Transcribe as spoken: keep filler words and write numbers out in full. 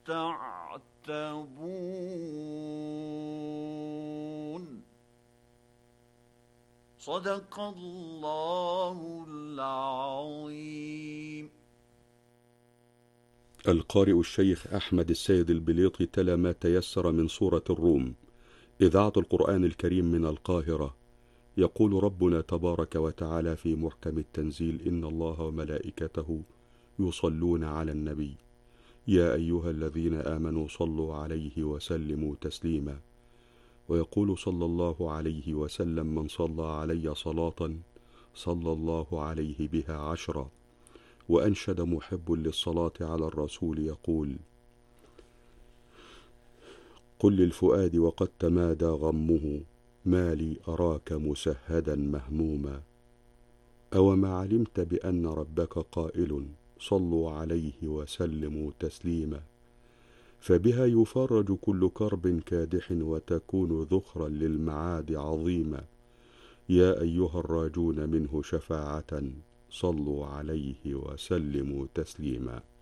تعتبون. صدق الله العظيم. القارئ الشيخ أحمد السيد البليطي تلا ما تيسر من سورة الروم، إذاعة القرآن الكريم من القاهرة. يقول ربنا تبارك وتعالى في محكم التنزيل: إن الله وملائكته يصلون على النبي يا أيها الذين آمنوا صلوا عليه وسلموا تسليما. ويقول صلى الله عليه وسلم: من صلى علي صلاة صلى الله عليه بها عشرا. وأنشد محب للصلاة على الرسول يقول: قل للفؤاد وقد تمادى غمه ما لي أراك مسهدا مهموما. أوما علمت بأن ربك قائل صلوا عليه وسلموا تسليما. فبها يفرج كل كرب كادح وتكون ذخرا للمعاد عظيما. يا أيها الراجون منه شفاعة صلوا عليه وسلموا تسليما.